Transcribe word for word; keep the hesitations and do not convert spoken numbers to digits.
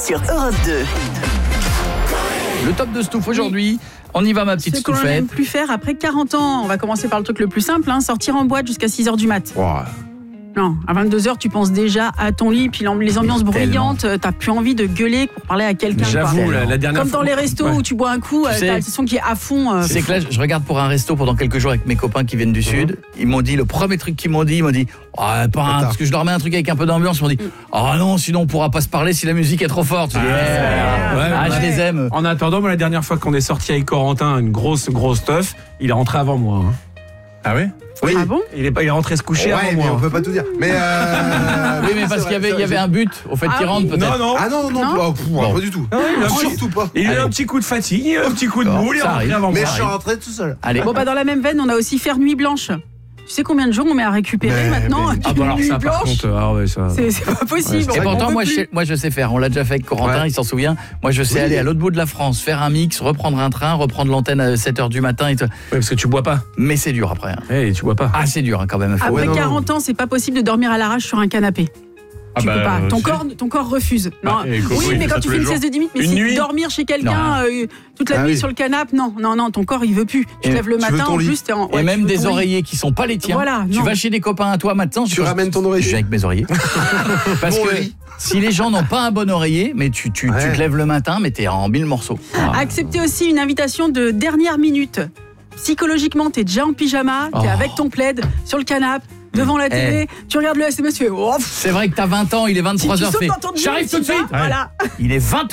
sur Europe deux. Le top de Stouff aujourd'hui. On y va, ma petite Ce qu'on Stouffette. n'aime plus faire après quarante ans. On va commencer par le truc le plus simple, hein, sortir en boîte jusqu'à six heures du mat. Oh. Non, à vingt-deux heures, tu penses déjà à ton lit, puis les ambiances Mais bruyantes, t'as plus envie de gueuler pour parler à quelqu'un. J'avoue, quoi. la, la dernière Comme fois. dans les restos Ouais. où tu bois un coup, Tu euh, sais, t'as le son qui est à fond. euh, C'est que là, je regarde pour un resto pendant quelques jours avec mes copains qui viennent du Sud. Ils m'ont dit, le premier truc qu'ils m'ont dit, ils m'ont dit, oh, pas un, parce que je leur mets un truc avec un peu d'ambiance, ils m'ont dit, oh non, sinon on pourra pas se parler si la musique est trop forte. Je dis, Ah, eh, ouais, ah, ouais. je les aime. En attendant, moi, la dernière fois qu'on est sorti avec Corentin, une grosse, grosse teuf, il est rentré avant moi. hein. Ah ouais? Oui. Ah bon? Il est, pas, il est rentré se coucher Ouais, avant mais moi. on peut pas tout dire. Mais euh... Oui, mais parce qu'il y avait, il y avait un but au fait Ah qu'ils oui. rentrent peut-être. Non, non. Ah non, non, Non pas, pff, Bon. pas du tout. Non, il a un petit- Surtout pas. Il a eu Allez. un petit coup de fatigue, un petit coup de D'accord, boule, il est ça rentré arrive. avant Mais moi. je suis rentré tout seul. Allez. Bon, bah, dans la même veine, on a aussi faire nuit blanche. Tu sais combien de jours on met à récupérer Mais- maintenant? mais- Ah bah alors Nuit ça, par blanche, contre, ah ouais, ça... c'est c'est pas possible. Et on pourtant, peut moi plus. je, sais, moi, je sais faire. On l'a déjà fait avec Corentin, Ouais. il s'en souvient. Moi, je sais Oui. aller à l'autre bout de la France, faire un mix, reprendre un train, reprendre l'antenne à sept heures du matin. Et tout. Ouais, parce que tu bois pas. Mais c'est dur après. hein. Eh, tu bois pas. Ah, c'est dur hein, quand même. Faut- Après Ouais, non, non. quarante ans, c'est pas possible de dormir à l'arrache sur un canapé. Ah Tu bah, peux pas. Ton si. corps, ton corps refuse. Non. Bah, et Coco, oui, il mais fait quand ça tu tous fais les une jours. sieste de dix minutes, mais Une si nuit dormir chez quelqu'un euh, toute la Ah nuit oui. sur le canapé, non, non, non, ton corps il veut plus. Tu Et te lèves le tu veux matin, ton en lit. plus t'es en. Et ouais, même tu veux des ton lit. oreillers qui sont pas les tiens. Voilà, tu non. vas chez des copains à toi maintenant. Tu ramènes ton Je oreiller. vais avec mes oreillers. Parce Bon que lit. si les gens n'ont pas un bon oreiller, mais tu, tu, tu Ouais. te lèves le matin, mais t'es en mille morceaux. Ah. Accepter aussi une invitation de dernière minute. Psychologiquement, t'es déjà en pyjama, t'es Oh. avec ton plaid sur le canapé, devant la télé, tu regardes le S M S, tu fais oh, pff, C'est vrai que t'as vingt ans, il est tu, vingt-trois tu heures. sautes Fait. dans ton lit, J'arrive tu tout de vas, suite. Voilà. Il est vingt